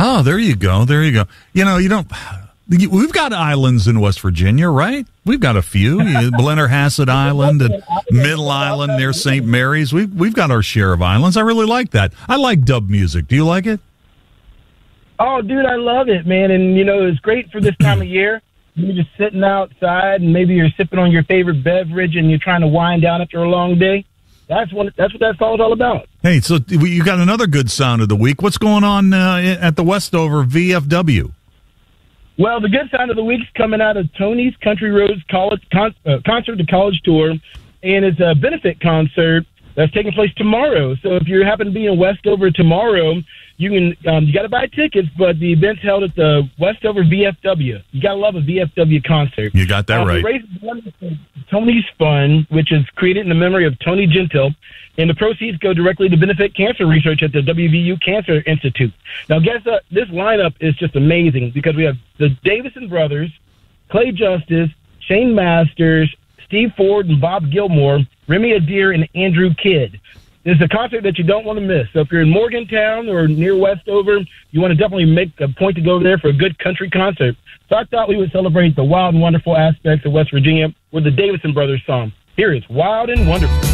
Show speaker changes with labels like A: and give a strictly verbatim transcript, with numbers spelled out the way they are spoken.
A: Oh, there you go. There you go. You know, you don't. We've got islands in West Virginia, right? We've got a few. Blennerhassett Island and Middle Island near Saint Mary's. We've, we've got our share of islands. I really like that. I like dub music. Do you like it?
B: Oh, dude, I love it, man. And, you know, it's great for this time of year. You're just sitting outside and maybe you're sipping on your favorite beverage and you're trying to wind down after a long day. That's what that's what that song is all about.
A: Hey, so you got another good sound of the week. What's going on uh, at the Westover V F W?
B: Well, the good sound of the week's coming out of Tony's Country Roads College con- uh, Concert to College Tour, and it's a benefit concert that's taking place tomorrow. So if you happen to be in Westover tomorrow, you can um, you got to buy tickets, but the event's held at the Westover V F W. You got to love a V F W concert.
A: You got that um, right.
B: Tony's Fund, which is created in the memory of Tony Gentile, and the proceeds go directly to benefit cancer research at the W V U Cancer Institute. Now, guess what? This lineup is just amazing because we have the Davison Brothers, Clay Justice, Shane Masters, Steve Ford, and Bob Gilmore, Remy Adair, and Andrew Kidd. This is a concert that you don't want to miss. So if you're in Morgantown or near Westover, you want to definitely make a point to go there for a good country concert. So I thought we would celebrate the wild and wonderful aspects of West Virginia with the Davison Brothers song. Here is Wild and Wonderful.